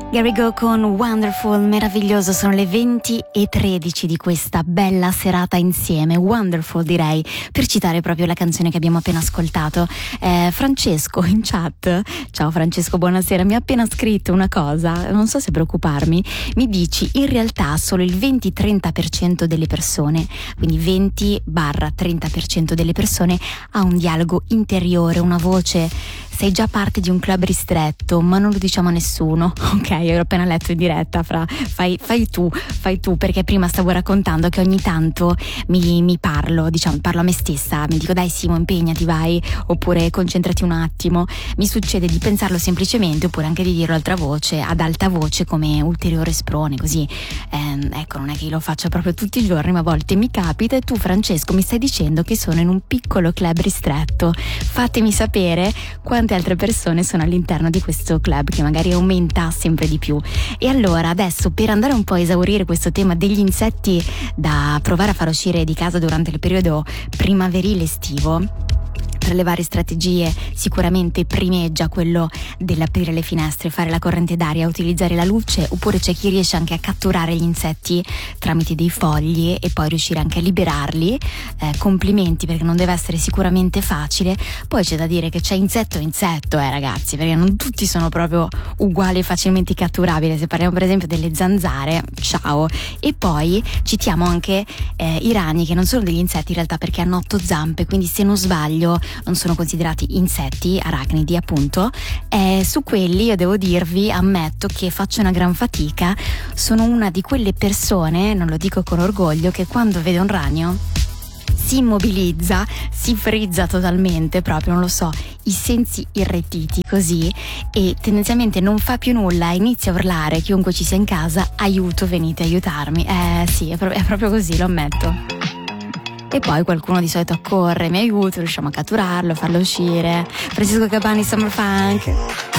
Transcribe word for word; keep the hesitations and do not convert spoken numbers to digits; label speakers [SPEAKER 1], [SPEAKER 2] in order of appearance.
[SPEAKER 1] Gary Go con Wonderful, meraviglioso, sono le venti e tredici di questa bella serata insieme, Wonderful direi, per citare proprio la canzone che abbiamo appena ascoltato. eh, Francesco in chat, ciao Francesco, buonasera, mi ha appena scritto una cosa, non so se preoccuparmi, mi dici in realtà solo il venti trenta per cento delle persone, quindi venti trenta per cento delle persone ha un dialogo interiore, una voce. Sei già parte di un club ristretto, ma non lo diciamo a nessuno. Ok, ero appena letto in diretta, Fra, fai, fai tu, fai tu, perché prima stavo raccontando che ogni tanto mi, mi parlo, diciamo, parlo a me stessa, mi dico dai Simo, impegnati, vai, oppure concentrati un attimo. Mi succede di pensarlo semplicemente, oppure anche di dirlo ad alta voce, ad alta voce come ulteriore sprone, così. Ehm, ecco, non è che io lo faccio proprio tutti i giorni, ma a volte mi capita. E tu, Francesco, mi stai dicendo che sono in un piccolo club ristretto. Fatemi sapere quante altre persone sono all'interno di questo club, che magari aumenta sempre di più. E allora adesso, per andare un po' a esaurire questo tema degli insetti da provare a far uscire di casa durante il periodo primaverile estivo, tra le varie strategie sicuramente primeggia quello dell'aprire le finestre, fare la corrente d'aria, utilizzare la luce, oppure c'è chi riesce anche a catturare gli insetti tramite dei fogli e poi riuscire anche a liberarli. Eh, complimenti, perché non deve essere sicuramente facile. Poi c'è da dire che c'è insetto e insetto, eh ragazzi, perché non tutti sono proprio uguali e facilmente catturabili. Se parliamo per esempio delle zanzare, ciao. E poi citiamo anche eh, i ragni, che non sono degli insetti in realtà, perché hanno otto zampe, quindi se non sbaglio non sono considerati insetti, arachnidi appunto. Eh, su quelli io devo dirvi, ammetto che faccio una gran fatica. Sono una di quelle persone, non lo dico con orgoglio, che quando vede un ragno si immobilizza, si frizza totalmente, proprio non lo so, i sensi irretiti così, e tendenzialmente non fa più nulla, inizia a urlare chiunque ci sia in casa: aiuto, venite a aiutarmi. Eh sì, è, pro- è proprio così, lo ammetto. E poi qualcuno di solito accorre, mi aiuta, riusciamo a catturarlo, a farlo uscire. Francesco Gabbani, Summer Funk.